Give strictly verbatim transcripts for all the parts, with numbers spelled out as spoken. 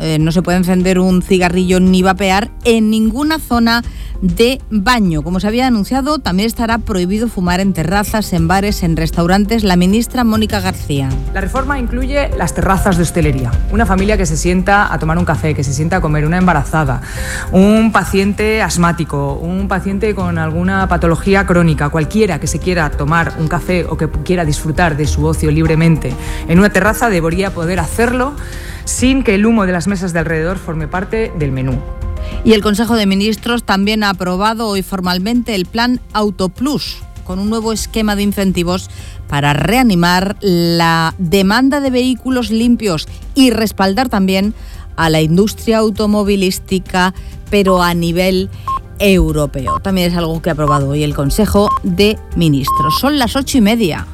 Eh, no se puede encender un cigarrillo ni vapear en ninguna zona de baño. Como se había anunciado, también estará prohibido fumar en terrazas, en bares, en restaurantes. La ministra Mónica García. La reforma incluye las terrazas de hostelería. Una familia que se sienta a tomar un café, que se sienta a comer, una embarazada, un paciente asmático, un paciente con alguna patología crónica, cualquiera que se quiera tomar un café o que quiera disfrutar de su ocio libremente en una terraza debería poder hacerlo sin que el humo de las mesas de alrededor forme parte del menú. Y el Consejo de Ministros también ha aprobado hoy formalmente el Plan Autoplus, con un nuevo esquema de incentivos para reanimar la demanda de vehículos limpios y respaldar también a la industria automovilística, pero a nivel europeo. También es algo que ha aprobado hoy el Consejo de Ministros. Son las ocho y media.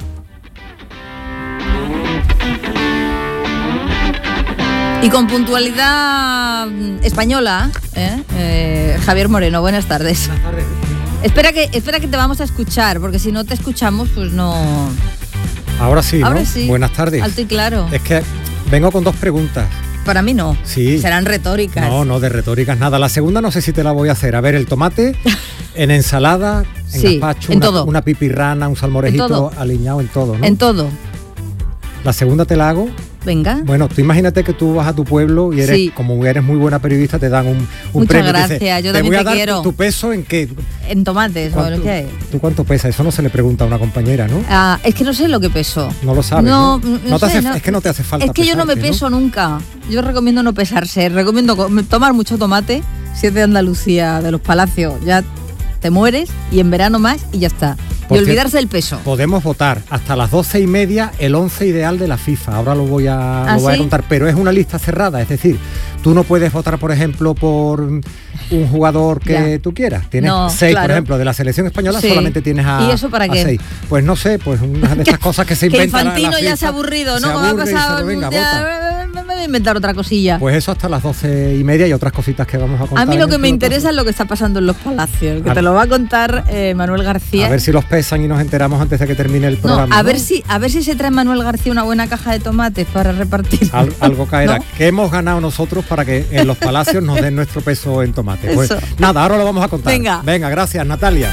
Y con puntualidad española, ¿eh? Eh, Javier Moreno, buenas tardes. Buenas tardes. Espera que, espera que te vamos a escuchar, porque si no te escuchamos, pues no... Ahora sí, ¿no? Ahora sí. Buenas tardes. Alto y claro. Es que vengo con dos preguntas. Para mí no. Sí. Serán retóricas. No, no, de retóricas nada. La segunda no sé si te la voy a hacer. A ver, el tomate en ensalada, en sí, gazpacho, en una, todo. una pipirrana, un salmorejito aliñado en todo, ¿no? En todo. La segunda te la hago. Venga. Bueno, tú imagínate que tú vas a tu pueblo y eres, sí. como eres muy buena periodista, te dan un, un Muchas premio. gracias, Dices, yo te también voy a te dar quiero. Tu, tu peso en qué. En tomates, o lo que hay. ¿Tú cuánto pesa? Eso no se le pregunta a una compañera, ¿no? Ah, es que no sé lo que peso. No lo sabes, No, ¿no? no, no te sé, hace, no. Es que no te hace falta Es que yo no me pesarte, peso nunca. Yo recomiendo no pesarse. Recomiendo co- tomar mucho tomate. Si es de Andalucía, de los Palacios, ya te mueres. Y en verano más y ya está. Y Porque olvidarse del peso. Podemos votar hasta las doce y media el once ideal de la FIFA. Ahora lo voy a, ¿Ah, lo voy sí? a contar, pero es una lista cerrada. Es decir, tú no puedes votar, por ejemplo, por un jugador que Ya. tú quieras. Tienes No, seis, claro. por ejemplo, de la selección española Sí. solamente tienes a, ¿Y eso para a qué? seis. Pues no sé, pues una de estas cosas que se Que inventan. Infantino ya se ha aburrido, ¿no? Se Como ha aburre y pasado dice, el venga, mundial, vota. me voy a inventar otra cosilla. Pues eso hasta las doce y media y otras cositas que vamos a contar. A mí en lo el que me pelotazo. interesa es lo que está pasando en los Palacios, que A- te lo va a contar eh, Manuel García. A ver si los pesan y nos enteramos antes de que termine el No, programa. a ¿no? ver si a ver si se trae Manuel García una buena caja de tomates para repartir. Al- algo caerá. ¿No? ¿Qué hemos ganado nosotros para que en los palacios nos den nuestro peso en tomate? Pues Eso. nada, ahora lo vamos a contar. Venga. Venga, gracias, Natalia.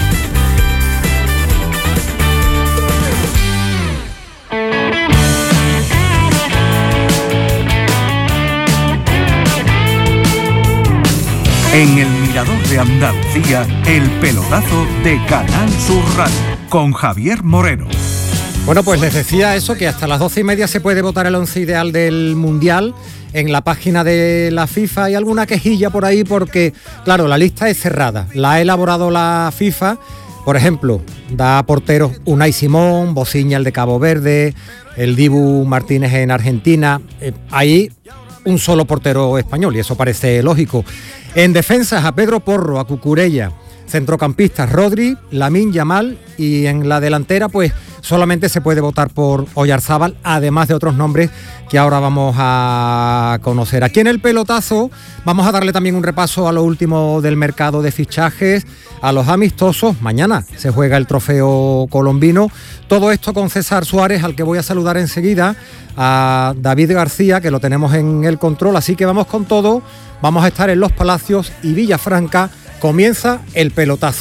En el Mirador de Andalucía, el pelotazo de Canal Sur Radio, con Javier Moreno. Bueno, pues les decía eso, que hasta las doce y media se puede votar el once ideal del Mundial en la página de la FIFA. Hay alguna quejilla por ahí porque, claro, la lista es cerrada. La ha elaborado la FIFA. Por ejemplo, da porteros Unai Simón, Bociña, el de Cabo Verde, el Dibu Martínez en Argentina. Eh, ahí un solo portero español y eso parece lógico. En defensas a Pedro Porro, a Cucurella, centrocampistas Rodri, Lamine Yamal y en la delantera pues solamente se puede votar por Oyarzábal, además de otros nombres que ahora vamos a conocer. Aquí en el pelotazo vamos a darle también un repaso a lo último del mercado de fichajes, a los amistosos. Mañana se juega el trofeo colombino. Todo esto con César Suárez, al que voy a saludar enseguida, a David García, que lo tenemos en el control. Así que vamos con todo. Vamos a estar en Los Palacios y Villafranca. Comienza el pelotazo.